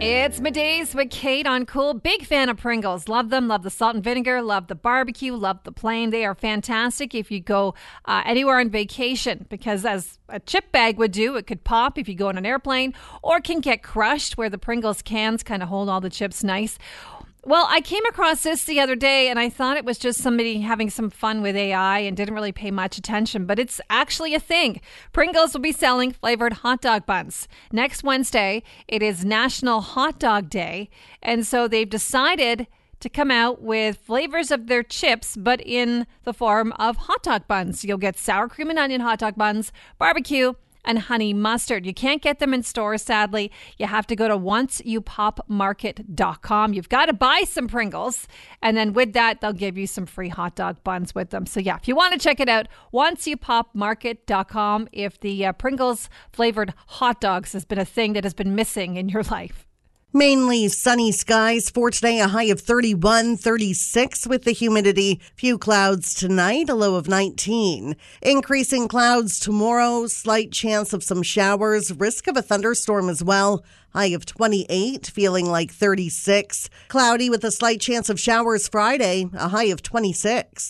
It's Middays with Kate on Cool. Big fan of Pringles. Love them. Love the salt and vinegar. Love the barbecue. Love the plain. They are fantastic if you go anywhere on vacation, because as a chip bag would do, it could pop if you go on an airplane, or can get crushed where the Pringles cans kind of hold all the chips nice. Well, I came across this the other day, and I thought it was just somebody having some fun with AI and didn't really pay much attention, but it's actually a thing. Pringles will be selling flavored hot dog buns. Next Wednesday, it is National Hot Dog Day, and so they've decided to come out with flavors of their chips, but in the form of hot dog buns. You'll get sour cream and onion hot dog buns, barbecue, and honey mustard. You can't get them in stores, sadly. You have to go to onceyoupopmarket.com. You've got to buy some Pringles, and then with that, they'll give you some free hot dog buns with them. So yeah, if you want to check it out, onceyoupopmarket.com if the Pringles flavored hot dogs has been a thing that has been missing in your life. Mainly sunny skies for today, a high of 31, 36 with the humidity. Few clouds tonight, a low of 19. Increasing clouds tomorrow, slight chance of some showers, risk of a thunderstorm as well. High of 28, feeling like 36. Cloudy with a slight chance of showers Friday, a high of 26.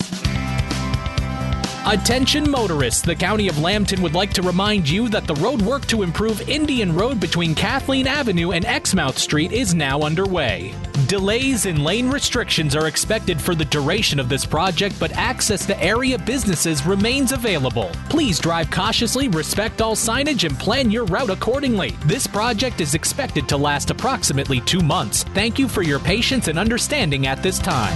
Attention motorists, the County of Lambton would like to remind you that the road work to improve Indian Road between Kathleen Avenue and Exmouth Street is now underway. Delays and lane restrictions are expected for the duration of this project, but access to area businesses remains available. Please drive cautiously, respect all signage, and plan your route accordingly. This project is expected to last approximately 2 months. Thank you for your patience and understanding at this time.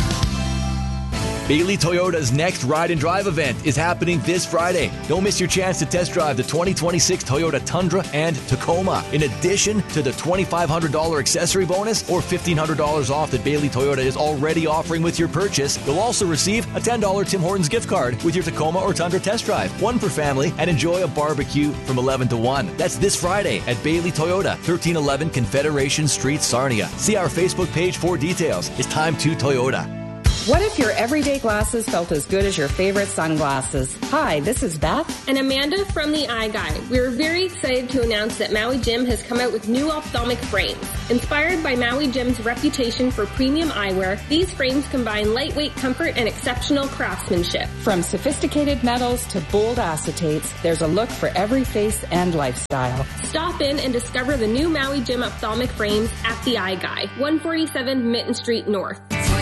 Bailey Toyota's next Ride and Drive event is happening this Friday. Don't miss your chance to test drive the 2026 Toyota Tundra and Tacoma. In addition to the $2,500 accessory bonus or $1,500 off that Bailey Toyota is already offering with your purchase, you'll also receive a $10 Tim Hortons gift card with your Tacoma or Tundra test drive. One per family, and enjoy a barbecue from 11 to 1. That's this Friday at Bailey Toyota, 1311 Confederation Street, Sarnia. See our Facebook page for details. It's time to Toyota. What if your everyday glasses felt as good as your favorite sunglasses? Hi, this is Beth and Amanda from the Eye Guy. We're very excited to announce that Maui Jim has come out with new ophthalmic frames. Inspired by Maui Jim's reputation for premium eyewear, these frames combine lightweight comfort and exceptional craftsmanship. From sophisticated metals to bold acetates, there's a look for every face and lifestyle. Stop in and discover the new Maui Jim ophthalmic frames at the Eye Guy, 147 Mitten Street North.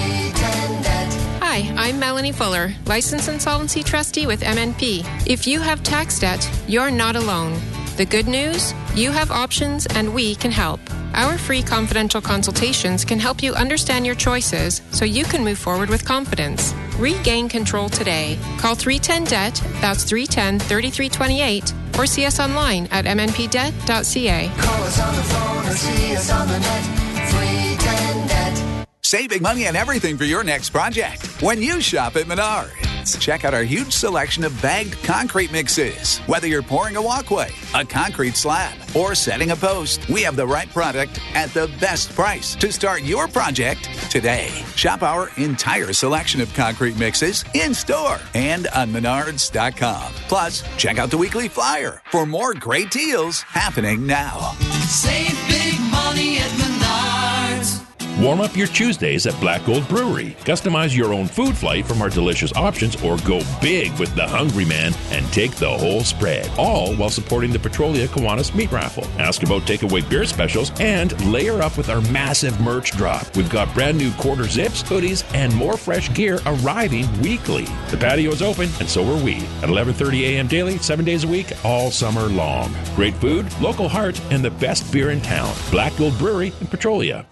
Hi, I'm Melanie Fuller, Licensed Insolvency Trustee with MNP. If you have tax debt, you're not alone. The good news? You have options and we can help. Our free confidential consultations can help you understand your choices so you can move forward with confidence. Regain control today. Call 310-DEBT, that's 310-3328, or see us online at mnpdebt.ca. Call us on the phone or see us on the net, 310-DEBT. Save big money on everything for your next project when you shop at Menards. Check out our huge selection of bagged concrete mixes. Whether you're pouring a walkway, a concrete slab, or setting a post, we have the right product at the best price to start your project today. Shop our entire selection of concrete mixes in-store and on Menards.com. Plus, check out the weekly flyer for more great deals happening now. Save big money at Menards. Warm up your Tuesdays at Black Gold Brewery. Customize your own food flight from our delicious options or go big with the Hungry Man and take the whole spread. All while supporting the Petrolia Kiwanis Meat Raffle. Ask about takeaway beer specials and layer up with our massive merch drop. We've got brand new quarter zips, hoodies, and more fresh gear arriving weekly. The patio is open and so are we at 11:30 a.m. daily, 7 days a week, all summer long. Great food, local heart, and the best beer in town. Black Gold Brewery in Petrolia.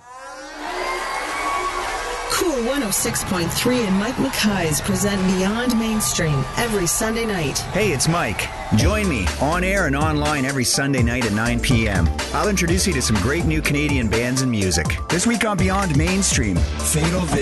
Cool 106.3 and Mike Mackay's present Beyond Mainstream every Sunday night. Hey, it's Mike. Join me on air and online every Sunday night at 9 p.m. I'll introduce you to some great new Canadian bands and music. This week on Beyond Mainstream, Fatal Vision.